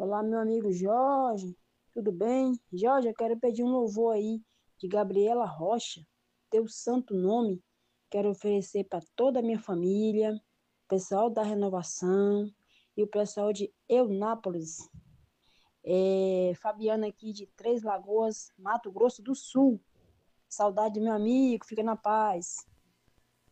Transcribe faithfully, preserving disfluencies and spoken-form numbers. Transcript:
Olá, meu amigo Jorge, tudo bem? Jorge, eu quero pedir um louvor aí de Gabriela Rocha, teu santo nome. Quero oferecer para toda a minha família, o pessoal da Renovação e o pessoal de Eunápolis. É, Fabiana aqui de Três Lagoas, Mato Grosso do Sul. Saudade, meu amigo, fica na paz.